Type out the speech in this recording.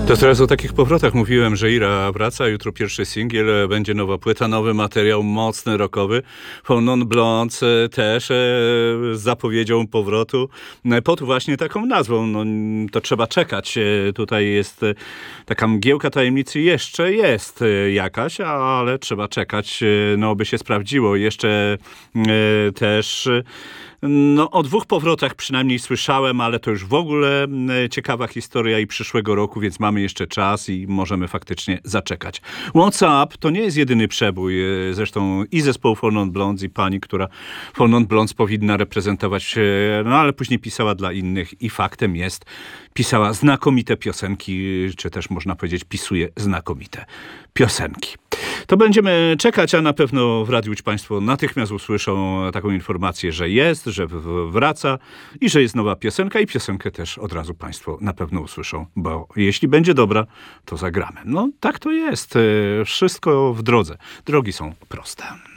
To teraz o takich powrotach mówiłem, że Ira wraca, jutro pierwszy singiel, będzie nowa płyta, nowy materiał, mocny rockowy. Four Non Blondes też z zapowiedzią powrotu pod właśnie taką nazwą. No, to trzeba czekać. Tutaj jest taka mgiełka tajemnicy, jeszcze jest jakaś, ale trzeba czekać, no by się sprawdziło. Jeszcze też no, o dwóch powrotach przynajmniej słyszałem, ale to już w ogóle ciekawa historia i przyszłego roku, więc mamy jeszcze czas i możemy faktycznie zaczekać. What's Up to nie jest jedyny przebój, zresztą i zespołu Four Non Blondes i pani, która Four Non Blondes powinna reprezentować, no ale później pisała dla innych i faktem jest, pisała znakomite piosenki, czy też można powiedzieć pisuje znakomite piosenki. To będziemy czekać, a na pewno w Radiu Łódź Państwo natychmiast usłyszą taką informację, że jest, że wraca i że jest nowa piosenka i piosenkę też od razu Państwo na pewno usłyszą, bo jeśli będzie dobra, to zagramy. No tak to jest. Wszystko w drodze. Drogi są proste.